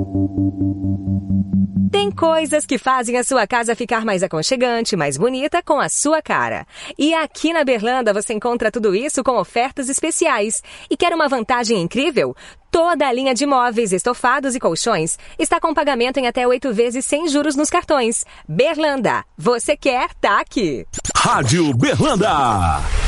Tem coisas que fazem a sua casa ficar mais aconchegante, mais bonita, com a sua cara. E aqui na Berlanda você encontra tudo isso com ofertas especiais. E quer uma vantagem incrível? Toda a linha de móveis, estofados e colchões está com pagamento em até 8 vezes sem juros nos cartões. Berlanda, você quer, tá aqui. Rádio Berlanda.